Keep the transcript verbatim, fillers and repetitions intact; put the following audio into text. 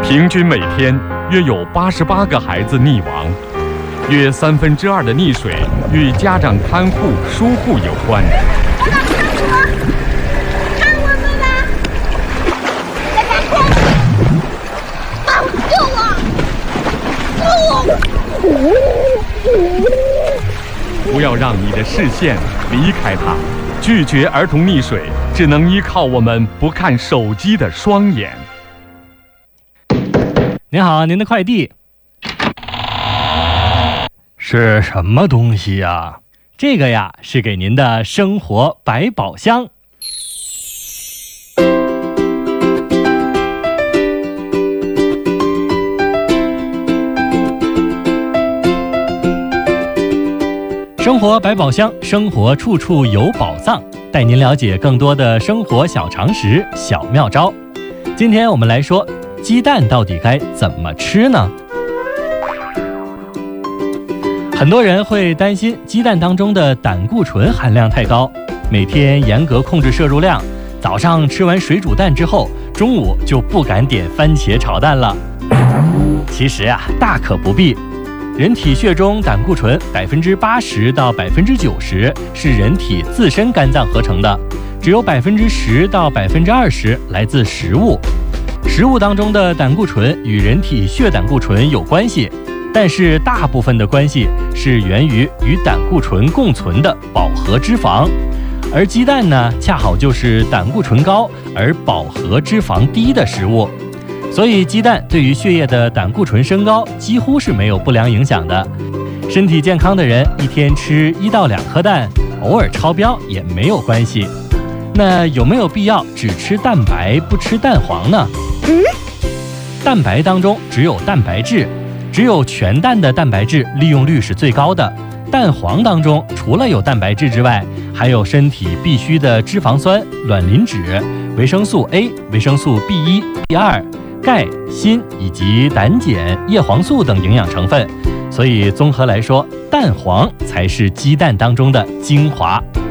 平均每天约有八十八个孩子溺亡，约三分之二的溺水与家长看护疏忽有关。 看我，看我们吧！在看我，帮救我！救我！ 不要让你的视线离开它，拒绝儿童溺水，只能依靠我们不看手机的双眼。 您好，您的快递是什么东西呀？ 这个呀，是给您的生活百宝箱。生活百宝箱，生活处处有宝藏，带您了解更多的生活小常识、小妙招。今天我们来说，鸡蛋到底该怎么吃呢？很多人会担心鸡蛋当中的胆固醇含量太高，每天严格控制摄入量，早上吃完水煮蛋之后，中午就不敢点番茄炒蛋了。其实啊，大可不必。人体血中胆固醇百分之八十到百分之九十是人体自身肝脏合成的，只有百分之十到百分之二十来自食物。食物当中的胆固醇与人体血胆固醇有关系，但是大部分的关系是源于与胆固醇共存的饱和脂肪，而鸡蛋呢，恰好就是胆固醇高而饱和脂肪低的食物。所以鸡蛋对于血液的胆固醇升高几乎是没有不良影响的。身体健康的人一天吃一到两颗蛋，偶尔超标也没有关系。那有没有必要只吃蛋白不吃蛋黄呢？ 嗯， 蛋白当中只有蛋白质，只有全蛋的蛋白质利用率是最高的。蛋黄当中除了有蛋白质之外，还有身体必需的脂肪酸、卵磷脂、维生素 A、维生素 B 一、B 二、钙、锌以及胆碱、叶黄素等营养成分，所以综合来说，蛋黄才是鸡蛋当中的精华。